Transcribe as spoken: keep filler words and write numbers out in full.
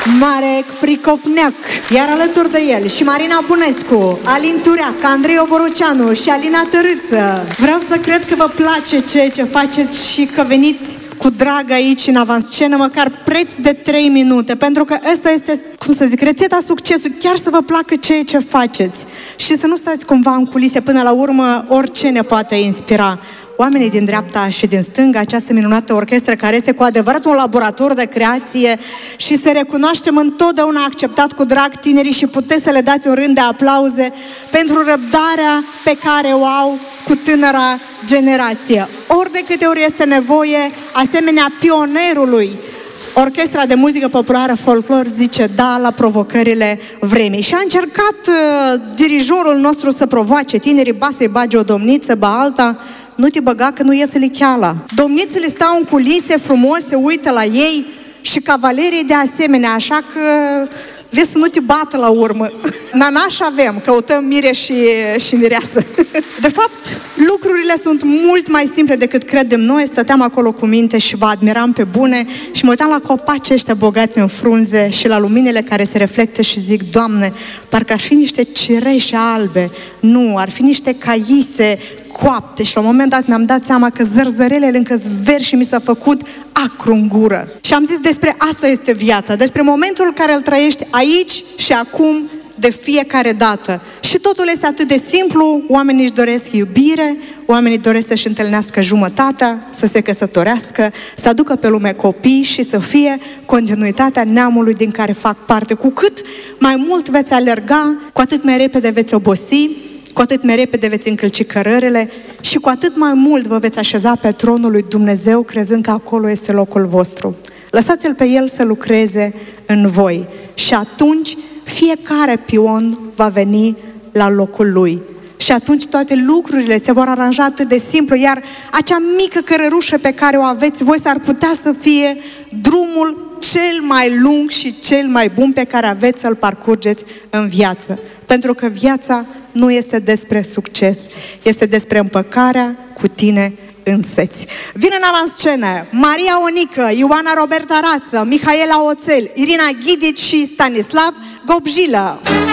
Marek Pricopneac, iar alături de el și Marina Bunescu, Alin Tureac, Andrei Oboruceanu și Alina Tărâță. Vreau să cred că vă place ceea ce faceți și că veniți cu drag aici în avanscenă, măcar preț de trei minute, pentru că ăsta este, cum să zic, rețeta succesului, chiar să vă placă ceea ce faceți și să nu stați cumva în culise, până la urmă orice ne poate inspira. Oamenii din dreapta și din stânga, această minunată orchestră care este cu adevărat un laborator de creație și să recunoaștem întotdeauna acceptat cu drag tinerii și puteți să le dați un rând de aplauze pentru răbdarea pe care o au cu tânăra generație. Ori de câte ori este nevoie, asemenea pionerului, Orchestra de Muzică Populară Folclor zice da la provocările vremii. Și a încercat uh, dirijorul nostru să provoace tinerii, ba să-i bage o domniță, ba alta. Nu te băga că nu iese licheala. Domnițele stau în culise frumos, se uită la ei și cavalerii de asemenea, așa că vezi să nu te bată la urmă. Nanaș avem, căutăm mire și, și mireasă. De fapt, lucrurile sunt mult mai simple decât credem noi. Stăteam acolo cu minte și vă admiram pe bune și mă uitam la copacii ăștia bogați în frunze și la luminile care se reflectă și zic, Doamne, parcă ar fi niște cireșe albe. Nu, ar fi niște caise coapte. Și la un moment dat mi-am dat seama că zărzărelele încă zver și mi s-a făcut acru în gură. Și am zis, despre asta este viața, despre momentul care îl trăiești aici și acum, de fiecare dată. Și totul este atât de simplu, oamenii își doresc iubire, oamenii doresc să-și întâlnească jumătatea, să se căsătorească, să aducă pe lume copii și să fie continuitatea neamului din care fac parte. Cu cât mai mult veți alerga, cu atât mai repede veți obosi, cu atât mai repede veți încălci cărările și cu atât mai mult vă veți așeza pe tronul lui Dumnezeu, crezând că acolo este locul vostru. Lăsați-L pe El să lucreze în voi și atunci fiecare pion va veni la locul lui. Și atunci toate lucrurile se vor aranja atât de simplu, iar acea mică cărărușă pe care o aveți voi s-ar putea să fie drumul cel mai lung și cel mai bun pe care aveți să-l parcurgeți în viață. Pentru că viața nu este despre succes, este despre împăcarea cu tine înseți. Vin în avanscenă Maria Onică, Ioana Roberta Rață, Mihaela Oțel, Irina Ghidici și Stanislav Gobjilă.